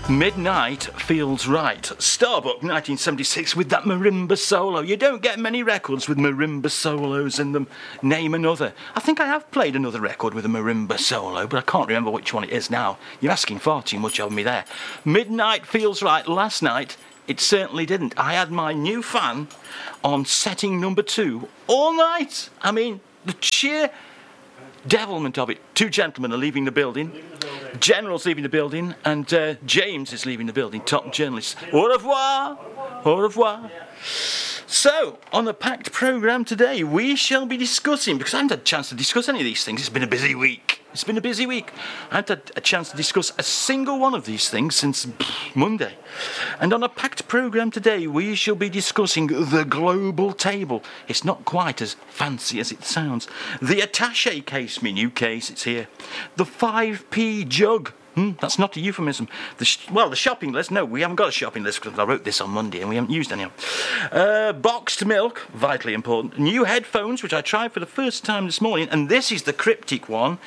Midnight Feels Right. Starbuck 1976 with that marimba solo. You don't get many records with marimba solos in them. Name another. I think I have played another record with a marimba solo, but I can't remember which one it is now. You're asking far too much of me there. Midnight Feels Right. Last night, it certainly didn't. I had my new fan on setting number 2 all night. I mean, the sheer devilment of it. 2 gentlemen are leaving the building. General's leaving the building, and James is leaving the building, top journalist. Au revoir! Au revoir! So, on the packed programme today, we shall be discussing, because I haven't had a chance to discuss any of these things, it's been a busy week. I haven't had a chance to discuss a single one of these things since Monday. And on a packed programme today, we shall be discussing the global table. It's not quite as fancy as it sounds. The attaché case, my new case, it's here. The 5p jug. That's not a euphemism. The shopping list. No, we haven't got a shopping list because I wrote this on Monday and we haven't used any of it. Boxed milk, vitally important. New headphones, which I tried for the first time this morning, and this is the cryptic one.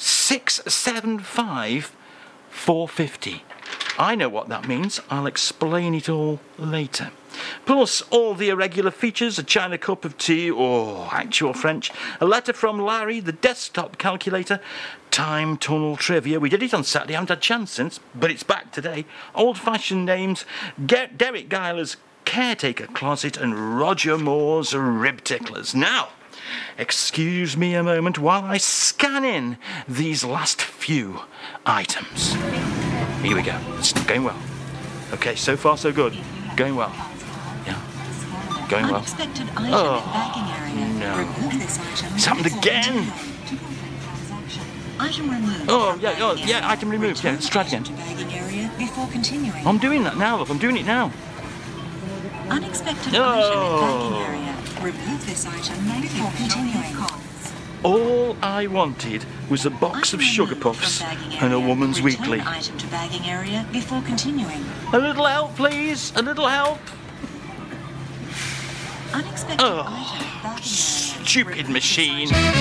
675 450. I know what that means. I'll explain it all later. Plus all the irregular features, a China cup of tea, actual French, a letter from Larry, the desktop calculator, time tunnel trivia. We did it on Saturday, I haven't had a chance since, but it's back today. Old-fashioned names, Derek Geiler's caretaker closet, and Roger Moore's rib ticklers. Now, excuse me a moment while I scan in these last few items. Here we go. It's going well. Okay, so far so good. Going well. Yeah. Going well. No. It's happened again. Item removed. Item removed. Yeah, let's try it again. Before continuing. I'm doing that now, look. I'm doing it now. Unexpected item in bagging area. Remove this item before continuing. All I wanted was a box of sugar puffs and a woman's weekly. Item to bagging area before continuing. A little help, please. A little help. Unexpected item bagging area. Stupid machine.